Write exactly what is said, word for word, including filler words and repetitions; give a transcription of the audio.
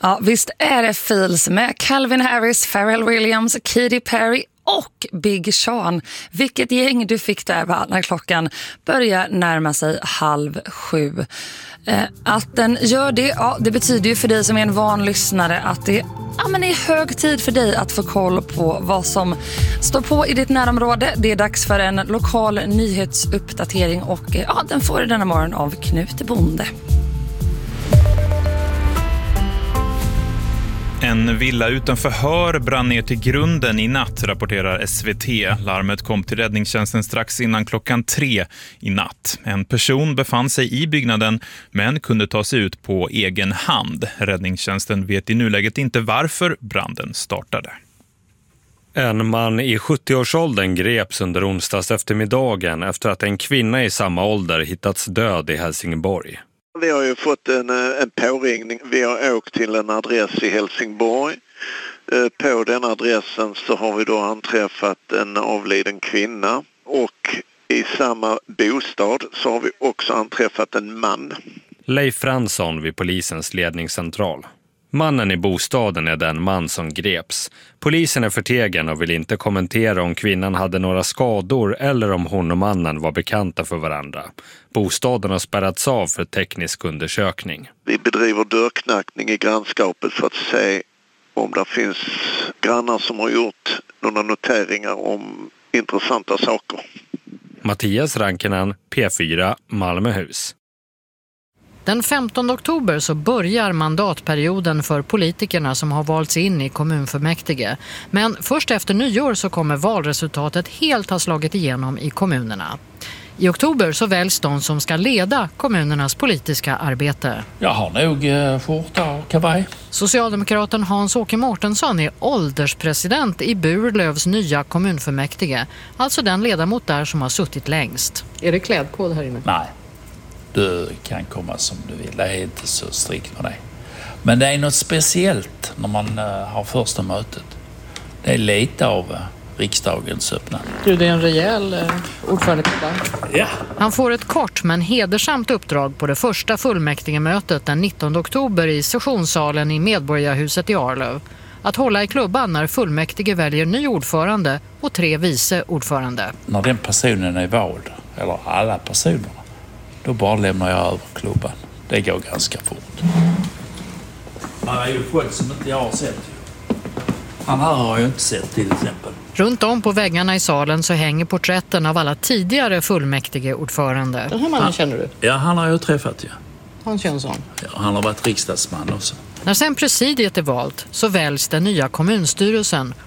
Ja, visst är det feels med Calvin Harris, Pharrell Williams, Katy Perry och Big Sean. Vilket gäng du fick där, va, när klockan börjar närma sig halv sju. Eh, att den gör det, ja, det betyder ju för dig som är en van lyssnare att det ja, men är hög tid för dig att få koll på vad som står på i ditt närområde. Det är dags för en lokal nyhetsuppdatering och eh, ja, den får du denna morgon av Knut Bonde. En villa utanför Hör brann ner till grunden i natt, rapporterar S V T. Larmet kom till räddningstjänsten strax innan klockan tre i natt. En person befann sig i byggnaden men kunde ta sig ut på egen hand. Räddningstjänsten vet i nuläget inte varför branden startade. En man i sjuttio-årsåldern greps under onsdags eftermiddagen efter att en kvinna i samma ålder hittats död i Helsingborg. Vi har ju fått en, en påringning. Vi har åkt till en adress i Helsingborg. På den adressen så har vi då anträffat en avliden kvinna. Och i samma bostad så har vi också anträffat en man. Leif Fransson vid polisens ledningscentral. Mannen i bostaden är den man som greps. Polisen är förtegen och vill inte kommentera om kvinnan hade några skador eller om hon och mannen var bekanta för varandra. Bostaden har spärrats av för teknisk undersökning. Vi bedriver dörrknackning i grannskapet för att se om det finns grannar som har gjort några noteringar om intressanta saker. Mattias Rankinen, P fyra, Malmöhus. Den femtonde oktober så börjar mandatperioden för politikerna som har valts in i kommunfullmäktige. Men först efter nyår så kommer valresultatet helt ha slagit igenom i kommunerna. I oktober så väljs de som ska leda kommunernas politiska arbete. Jag har nog eh, skjorta och kavaj. Socialdemokraten Hans-Åke Mårtensson är ålderspresident i Burlövs nya kommunfullmäktige. Alltså den ledamot där som har suttit längst. Är det klädkod här inne? Nej. Du kan komma som du vill, det är inte så strikt med det. Men det är något speciellt när man uh, har första mötet. Det är lite av uh, riksdagens öppnande. Du, det är en rejäl uh, ordförande. Ja. Han får ett kort men hedersamt uppdrag på det första fullmäktigemötet den nittonde oktober i sessionssalen i Medborgarhuset i Arlöv. Att hålla i klubban när fullmäktige väljer ny ordförande och tre vice ordförande. När den personen är vald, eller alla personerna, då bara lämnar jag över klubban. Det går ganska fort. Han är ju folk som inte jag har sett. Han här har jag inte sett till exempel. Runt om på väggarna i salen så hänger porträtten av alla tidigare fullmäktige ordförande. Den här mannen han, känner du? Ja, han har jag träffat, ja. Hans Jönsson? Ja, han har varit riksdagsman också. När sen presidiet är valt så väljs den nya kommunstyrelsen